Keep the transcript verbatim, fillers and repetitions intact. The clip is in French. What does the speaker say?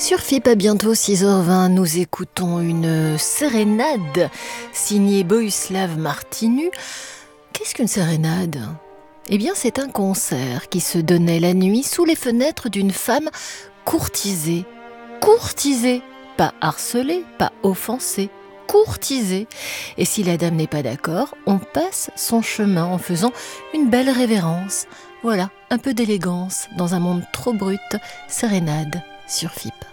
Sur F I P, à bientôt six heures vingt, nous écoutons une sérénade signée Bohuslav Martinu. Qu'est-ce qu'une sérénade ? Eh bien, c'est un concert qui se donnait la nuit sous les fenêtres d'une femme courtisée. Courtisée, pas harcelée, pas offensée, courtisée. Et si la dame n'est pas d'accord, on passe son chemin en faisant une belle révérence. Voilà, un peu d'élégance dans un monde trop brut. Sérénade sur F I P.